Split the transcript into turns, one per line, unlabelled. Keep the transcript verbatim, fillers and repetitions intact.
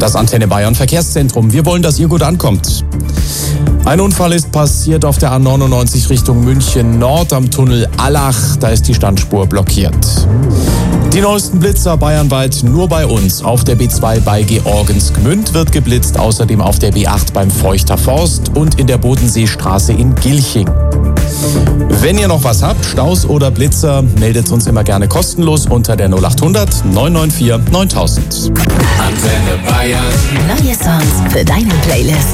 Das Antenne Bayern Verkehrszentrum. Wir wollen, dass ihr gut ankommt. Ein Unfall ist passiert auf der A neunundneunzig Richtung München Nord am Tunnel Allach. Da ist die Standspur blockiert. Die neuesten Blitzer bayernweit nur bei uns. Auf der B zwei bei Georgensgmünd wird geblitzt, außerdem auf der B acht beim Feuchter Forst und in der Bodenseestraße in Gilching. Wenn ihr noch was habt, Staus oder Blitzer, meldet uns immer gerne kostenlos unter der null achthundert neun neun vier neuntausend.
Antenne Bayern.
Neue Songs für deine Playlist.